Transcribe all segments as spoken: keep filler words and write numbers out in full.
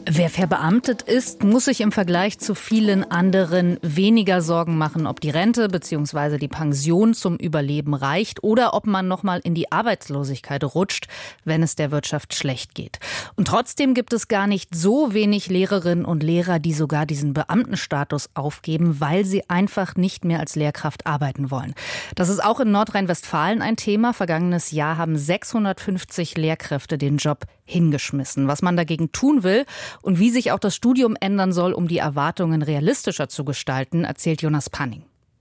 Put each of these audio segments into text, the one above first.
Wer verbeamtet ist, muss sich im Vergleich zu vielen anderen weniger Sorgen machen, ob die Rente bzw. die Pension zum Überleben reicht oder ob man nochmal in die Arbeitslosigkeit rutscht, wenn es der Wirtschaft schlecht geht. Und trotzdem gibt es gar nicht so wenig Lehrerinnen und Lehrer, die sogar diesen Beamtenstatus aufgeben, weil sie einfach nicht mehr als Lehrkraft arbeiten wollen. Das ist auch in Nordrhein-Westfalen ein Thema. Vergangenes Jahr haben sechshundertfünfzig Lehrkräfte den Job hingeschmissen. Was man dagegen tun will und wie sich auch das Studium ändern soll, um die Erwartungen realistischer zu gestalten, erzählt Jonas Panning.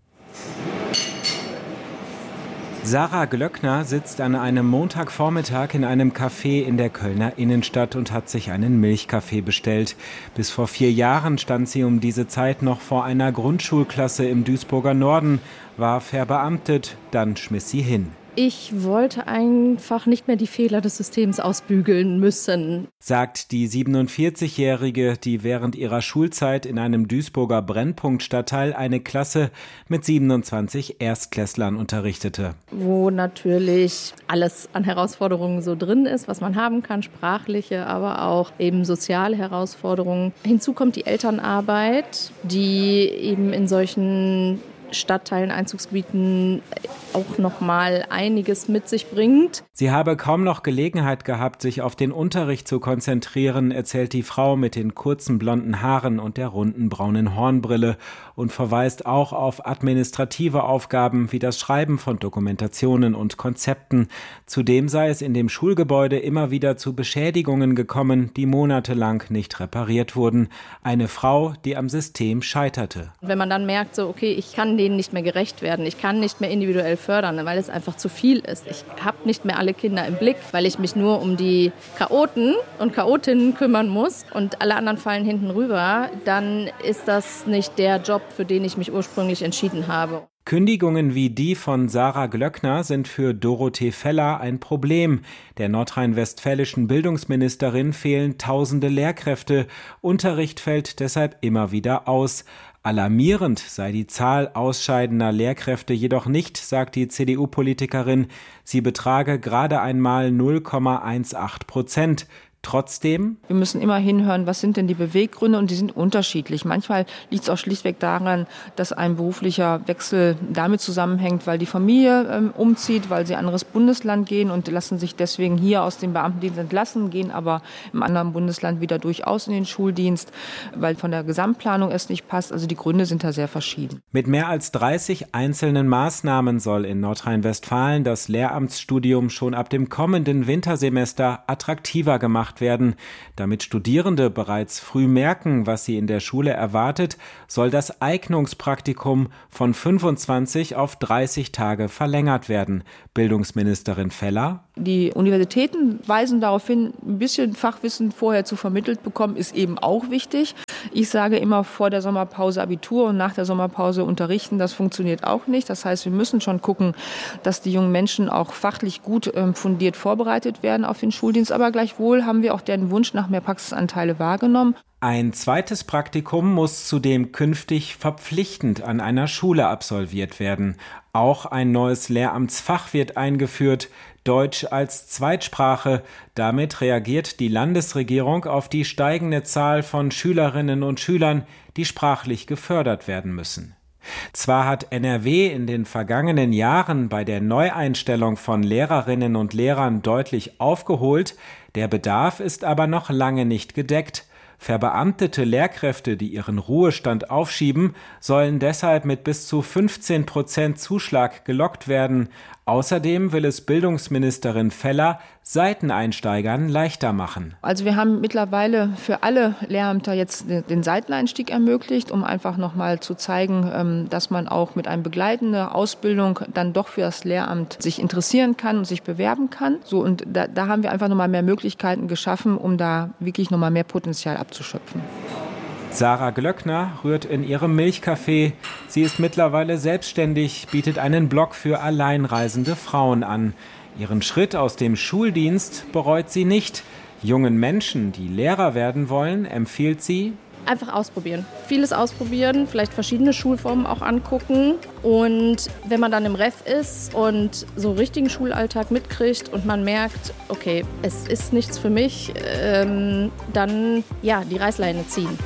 Sarah Glöckner sitzt an einem Montagvormittag in einem Café in der Kölner Innenstadt und hat sich einen Milchkaffee bestellt. Bis vor vier Jahren stand sie um diese Zeit noch vor einer Grundschulklasse im Duisburger Norden, war verbeamtet, dann schmiss sie hin. Ich wollte einfach nicht mehr die Fehler des Systems ausbügeln müssen, sagt die siebenundvierzigjährige, die während ihrer Schulzeit in einem Duisburger Brennpunktstadtteil eine Klasse mit siebenundzwanzig Erstklässlern unterrichtete. Wo natürlich alles an Herausforderungen so drin ist, was man haben kann, sprachliche, aber auch eben soziale Herausforderungen. Hinzu kommt die Elternarbeit, die eben in solchen Stadtteilen, Einzugsgebieten auch noch mal einiges mit sich bringt. Sie habe kaum noch Gelegenheit gehabt, sich auf den Unterricht zu konzentrieren, erzählt die Frau mit den kurzen blonden Haaren und der runden braunen Hornbrille und verweist auch auf administrative Aufgaben wie das Schreiben von Dokumentationen und Konzepten. Zudem sei es in dem Schulgebäude immer wieder zu Beschädigungen gekommen, die monatelang nicht repariert wurden. Eine Frau, die am System scheiterte. Wenn man dann merkt, so okay, ich kann denen nicht mehr gerecht werden, ich kann nicht mehr individuell fördern, weil es einfach zu viel ist. Ich habe nicht mehr alle Kinder im Blick, weil ich mich nur um die Chaoten und Chaotinnen kümmern muss und alle anderen fallen hinten rüber, dann ist das nicht der Job, für den ich mich ursprünglich entschieden habe. Kündigungen wie die von Sarah Glöckner sind für Dorothee Feller ein Problem. Der nordrhein-westfälischen Bildungsministerin fehlen tausende Lehrkräfte. Unterricht fällt deshalb immer wieder aus. Alarmierend sei die Zahl ausscheidender Lehrkräfte jedoch nicht, sagt die C D U-Politikerin. Sie betrage gerade einmal null Komma achtzehn Prozent. Trotzdem? Wir müssen immer hinhören, was sind denn die Beweggründe, und die sind unterschiedlich. Manchmal liegt es auch schlichtweg daran, dass ein beruflicher Wechsel damit zusammenhängt, weil die Familie ähm, umzieht, weil sie in ein anderes Bundesland gehen und lassen sich deswegen hier aus dem Beamtendienst entlassen, gehen aber im anderen Bundesland wieder durchaus in den Schuldienst, weil von der Gesamtplanung es nicht passt. Also die Gründe sind da sehr verschieden. Mit mehr als dreißig einzelnen Maßnahmen soll in Nordrhein-Westfalen das Lehramtsstudium schon ab dem kommenden Wintersemester attraktiver gemacht werden. Damit Studierende bereits früh merken, was sie in der Schule erwartet, soll das Eignungspraktikum von fünfundzwanzig auf dreißig Tage verlängert werden. Bildungsministerin Feller: Die Universitäten weisen darauf hin, ein bisschen Fachwissen vorher zu vermittelt bekommen, ist eben auch wichtig. Ich sage immer, vor der Sommerpause Abitur und nach der Sommerpause unterrichten, das funktioniert auch nicht. Das heißt, wir müssen schon gucken, dass die jungen Menschen auch fachlich gut äh, fundiert vorbereitet werden auf den Schuldienst. Aber gleichwohl haben wir auch den Wunsch nach mehr Praxisanteile wahrgenommen. Ein zweites Praktikum muss zudem künftig verpflichtend an einer Schule absolviert werden. Auch ein neues Lehramtsfach wird eingeführt, Deutsch als Zweitsprache. Damit reagiert die Landesregierung auf die steigende Zahl von Schülerinnen und Schülern, die sprachlich gefördert werden müssen. Zwar hat N R W in den vergangenen Jahren bei der Neueinstellung von Lehrerinnen und Lehrern deutlich aufgeholt, der Bedarf ist aber noch lange nicht gedeckt. Verbeamtete Lehrkräfte, die ihren Ruhestand aufschieben, sollen deshalb mit bis zu fünfzehn Prozent Zuschlag gelockt werden. Außerdem will es Bildungsministerin Feller Seiteneinsteigern leichter machen. Also wir haben mittlerweile für alle Lehrämter jetzt den Seiteneinstieg ermöglicht, um einfach nochmal zu zeigen, dass man auch mit einer begleitenden Ausbildung dann doch für das Lehramt sich interessieren kann und sich bewerben kann. So, und da, da haben wir einfach nochmal mehr Möglichkeiten geschaffen, um da wirklich nochmal mehr Potenzial abzuschöpfen. Sarah Glöckner rührt in ihrem Milchkaffee. Sie ist mittlerweile selbstständig, bietet einen Blog für alleinreisende Frauen an. Ihren Schritt aus dem Schuldienst bereut sie nicht. Jungen Menschen, die Lehrer werden wollen, empfiehlt sie: Einfach ausprobieren. Vieles ausprobieren, vielleicht verschiedene Schulformen auch angucken. Und wenn man dann im Ref ist und so richtigen Schulalltag mitkriegt und man merkt, okay, es ist nichts für mich, ähm, dann ja, die Reißleine ziehen.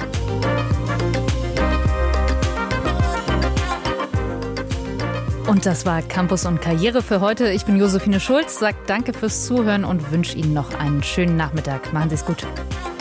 Und das war Campus und Karriere für heute. Ich bin Josephine Schulz, sage danke fürs Zuhören und wünsche Ihnen noch einen schönen Nachmittag. Machen Sie es gut.